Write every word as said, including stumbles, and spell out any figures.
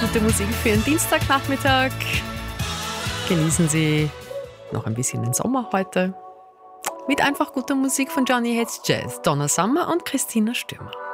gute Musik für einen Dienstagnachmittag. Genießen Sie noch ein bisschen den Sommer heute. Mit einfach guter Musik von Johnny Hates Jazz, Donna Summer und Christina Stürmer.